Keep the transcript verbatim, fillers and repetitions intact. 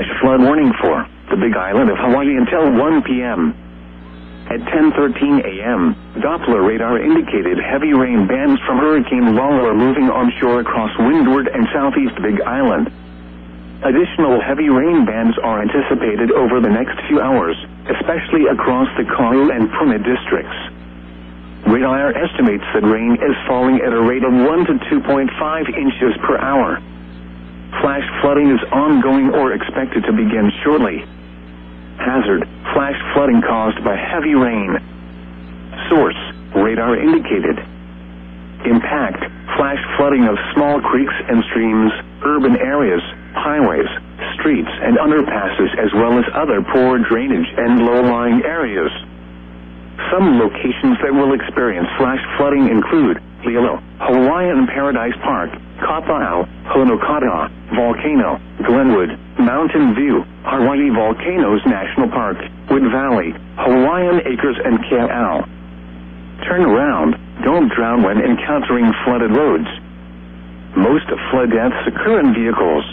flash flood warning for the Big Island of Hawaii until one p m At ten thirteen a m, Doppler radar indicated heavy rain bands from Hurricane Lala are moving onshore across windward and southeast Big Island. Additional heavy rain bands are anticipated over the next few hours, especially across the Kau and Puna districts. Radar estimates that rain is falling at a rate of one to two point five inches per hour. Flash flooding is ongoing or expected to begin shortly. Hazard: flash flooding caused by heavy rain. Source: radar indicated. Impact: flash flooding of small creeks and streams, urban areas, highways, streets and underpasses, as well as other poor drainage and low-lying areas. Some locations that will experience flash flooding include Lilo, Hawaiian Paradise Park, Kapa'au, Honokata, Volcano, Glenwood, Mountain View, Hawaii Volcanoes National Park, Wood Valley, Hawaiian Acres and Ka'au. Turn around, don't drown when encountering flooded roads. Most flood deaths occur in vehicles.